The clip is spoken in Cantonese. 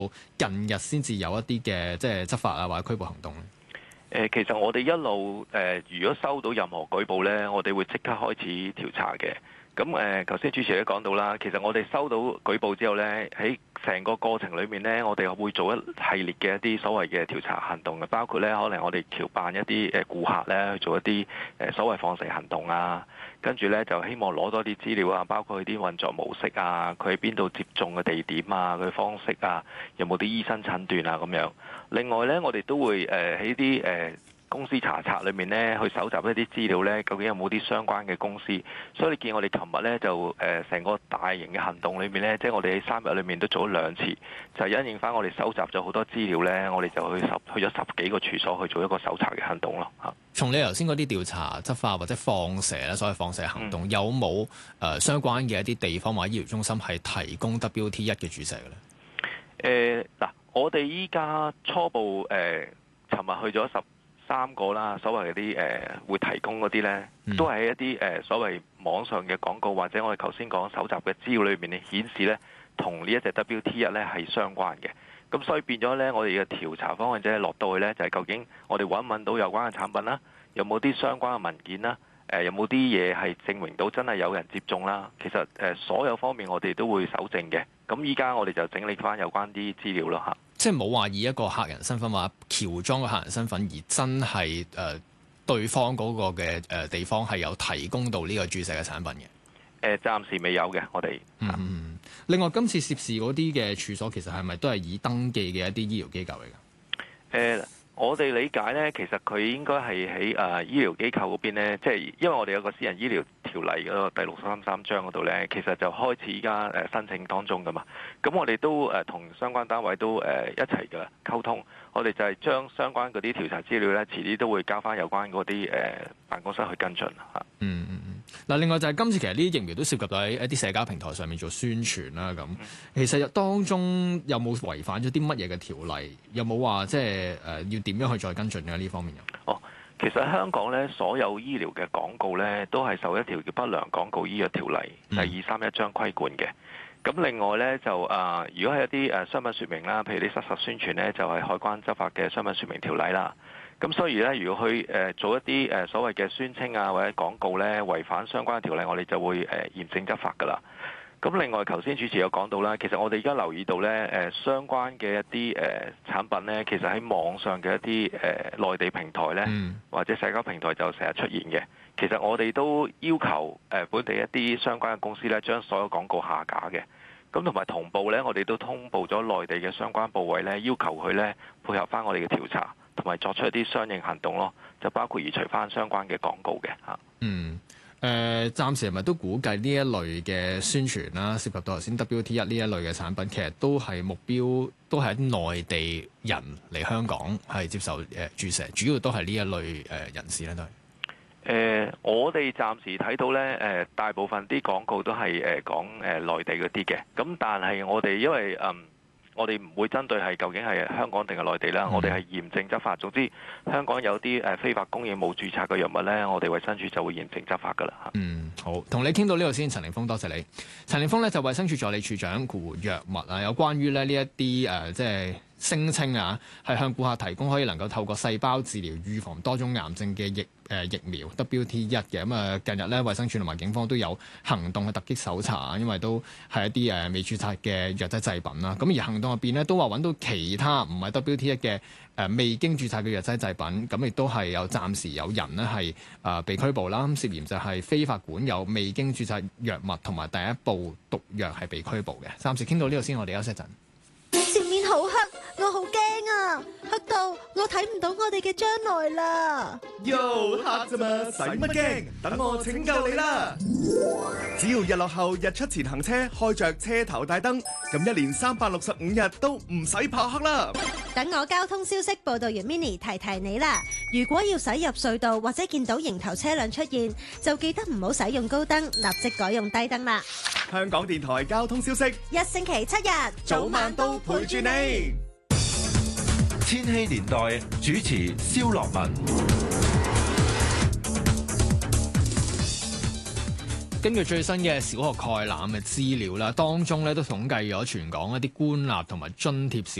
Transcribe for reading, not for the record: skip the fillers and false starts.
近日先至有一啲嘅即係執法啊或者拘捕行動咧？ 其實我哋一路如果收到任何舉報呢，我哋會即刻開始調查嘅。咁頭先主持都講到啦，其實我哋收到舉報之後呢，喺成個過程裏面呢，我哋會做一系列嘅一啲所謂嘅調查行動嘅，包括呢可能我哋協辦一啲顧客呢去做一啲所謂放蛇行動啊，跟住呢就希望攞多啲資料啊，包括佢啲運作模式啊，佢喺邊度接種嘅地點啊，佢方式啊，有冇啲醫生診斷啊咁樣。另外呢，我哋都會喺啲公司查冊裏面呢，去搜集一啲資料呢，究竟有冇啲相關嘅公司？所以你見我哋琴日呢，就成個大型嘅行動裏面呢，即係我哋喺3日裏面都做咗2次，就係因應翻我哋收集咗好多資料呢，我哋就去咗10幾個處所去做一個搜查嘅行動咯嚇。 從你頭先嗰啲調查執法或者放蛇咧，所謂放蛇行動，有冇相關嘅一啲地方或者醫療中心係提供 WT1 嘅注射嘅咧？ 嗱，我哋依家初步尋日去咗13個啦，所謂嗰啲會提供嗰啲呢，都係一啲所謂網上嘅廣告，或者我哋頭先講搜集嘅資料裏面咧顯示呢，同呢一隻 WT1 呢係相關嘅。咁所以變咗呢，我哋嘅調查方向者落到去呢，就係究竟我哋揾唔揾到有關嘅產品啦，有冇啲相關嘅文件啦，有冇啲嘢係證明到真係有人接種啦？其實所有方面我哋都會搜證嘅。咁依家我哋就整理翻有關啲資料咯嚇。即係冇話以一個客人身份或者喬裝嘅客人身份而真係對方嗰個嘅地方係有提供到呢個注射嘅產品嘅？ 暫時未有嘅，我哋。 另外今次涉事嗰啲嘅處所其實係咪都係已登記嘅一啲醫療機構嚟㗎？ 我哋理解呢，其實佢應該係喺醫療機構嗰邊呢，即係因為我哋有個私人醫療條例嗰個第633章嗰度呢，其實就開始依家申請當中㗎嘛。咁我哋都同相關單位都一齊嘅溝通，我哋就係將相關嗰啲調查資料呢，遲啲都會交翻有關嗰啲辦公室去跟進嚇。 嗱，另外就係今次其實呢啲疫苗都涉及到喺一啲社交平台上面做宣傳啦，咁其實當中有冇違反咗啲乜嘢嘅條例？有冇話即係要點樣去再跟進嘅呢方面？ 其實香港咧所有醫療嘅廣告咧都係受一條叫不良廣告醫藥條例第231章規管嘅。咁另外咧就如果係一啲商品説明啦，譬如啲失實宣傳咧，就係海關執法嘅商品説明條例啦。咁所以咧，如果去做一啲所謂嘅宣稱啊或者廣告咧違反相關嘅條例，我哋就會嚴正執法㗎啦。咁另外，頭先主持有講到啦，其實我哋而家留意到咧相關嘅一啲產品咧，其實喺網上嘅一啲內地平台咧，或者社交平台就成日出現嘅。其實我哋都要求本地一啲相關嘅公司咧，將所有廣告下架嘅。咁同埋同步咧，我哋都通報咗內地嘅相關部委咧，要求佢咧配合翻我哋嘅調查，同埋作出一啲相應行動咯，就包括移除翻相關嘅廣告嘅嚇。 暫時係咪都估計呢一類嘅宣傳啦，涉及到頭先 WT1 呢一類嘅產品，其實都係目標都係內地人嚟香港係接受注射，主要都係呢一類人士咧都係。 我哋暫時睇到咧，大部分啲廣告都係講內地嗰啲嘅，咁但係我哋因為我哋唔會針對係究竟係香港定係內地啦，我哋係嚴正執法。總之香港有啲非法供應冇註冊嘅藥物咧，我哋衛生署就會嚴正執法噶啦。 好，同你傾到呢度先，陳凌峰，多謝你。陳凌峰咧就衛生署助理署長，括弧藥物啊，有關於咧呢一啲即係聲稱啊，係向顧客提供可以能夠透過細胞治療預防多種癌症嘅疫苗 WT1 嘅。咁近日咧衛生署同埋警方都有行動去突擊搜查，因為都係一啲未註冊嘅藥劑製品啦。咁而行動入邊咧都話揾到其他唔係 WT1 嘅未經註冊嘅藥劑製品，咁亦都係有暫時有人呢係被拘捕啦，涉嫌就係非法管有未經註冊藥物同埋第一部毒藥係被拘捕嘅。暫時傾到呢度先，我哋休息一陣。 前面好黑，我好驚啊！黑到我睇唔到我哋嘅將來啦！ 喲，黑咋嘛，使乜驚？等我拯救你啦！只要日落後日出前行車開着車頭大燈，咁一年365日都唔使怕黑啦！ 等我交通消息報道員 Mini 提提你啦，如果要駛入隧道或者見到迎頭車輛出現，就記得唔好使用高燈，立即改用低燈啦。 香港電台交通消息， 一星期7日， 早晚都陪住你。 千禧年代主持蕭樂文。 根據最新嘅小學概覽嘅資料啦，當中咧都統計咗全港一啲官立同埋津貼小